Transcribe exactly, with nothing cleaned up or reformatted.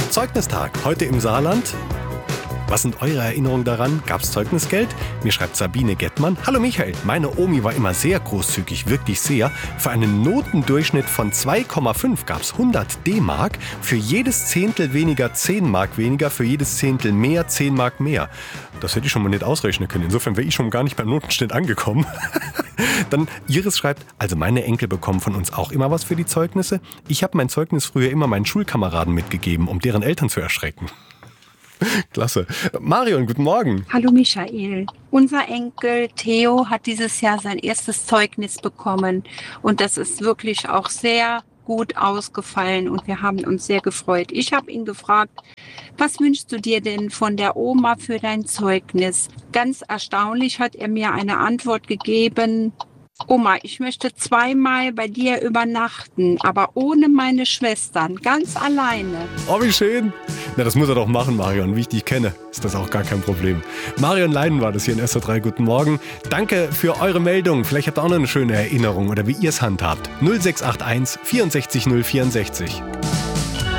Zeugnistag, heute im Saarland. Was sind eure Erinnerungen daran? Gab es Zeugnisgeld? Mir schreibt Sabine Gettmann. Hallo Michael, meine Omi war immer sehr großzügig, wirklich sehr. Für einen Notendurchschnitt von zwei Komma fünf gab es hundert D-Mark. Für jedes Zehntel weniger zehn Mark weniger, für jedes Zehntel mehr zehn Mark mehr. Das hätte ich schon mal nicht ausrechnen können. Insofern wäre ich schon gar nicht beim Notenschnitt angekommen. Dann Iris schreibt, also meine Enkel bekommen von uns auch immer was für die Zeugnisse. Ich habe mein Zeugnis früher immer meinen Schulkameraden mitgegeben, um deren Eltern zu erschrecken. Klasse. Marion, guten Morgen. Hallo Michael. Unser Enkel Theo hat dieses Jahr sein erstes Zeugnis bekommen und das ist wirklich auch sehr gut ausgefallen und wir haben uns sehr gefreut. Ich habe ihn gefragt, was wünschst du dir denn von der Oma für dein Zeugnis? Ganz erstaunlich hat er mir eine Antwort gegeben: Oma, ich möchte zweimal bei dir übernachten, aber ohne meine Schwestern, ganz alleine. Oh, wie schön. Na, das muss er doch machen, Marion. Wie ich dich kenne, ist das auch gar kein Problem. Marion Leiden war das hier in S W R drei. Guten Morgen. Danke für eure Meldung. Vielleicht habt ihr auch noch eine schöne Erinnerung oder wie ihr es handhabt. null sechs acht eins vierundsechzig null vierundsechzig.